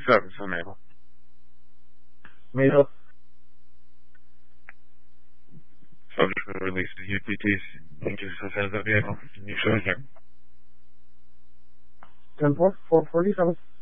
service enable. Made-up. Subject will release the UPTs. Jesus has the vehicle. You show him. 10-4, 447.